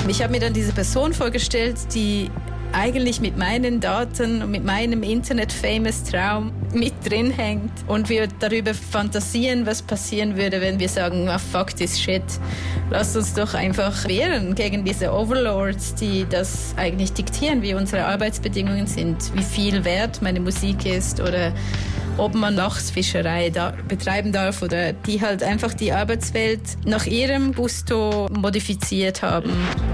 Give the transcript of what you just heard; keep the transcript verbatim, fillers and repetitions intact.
Ich habe mir dann diese Person vorgestellt, die eigentlich mit meinen Daten und mit meinem Internet-Famous-Traum mit drin hängt und wir darüber fantasieren, was passieren würde, wenn wir sagen, oh, fuck this shit. Lasst uns doch einfach wehren gegen diese Overlords, die das eigentlich diktieren, wie unsere Arbeitsbedingungen sind, wie viel wert meine Musik ist oder ob man Lachsfischerei da betreiben darf oder die halt einfach die Arbeitswelt nach ihrem Gusto modifiziert haben.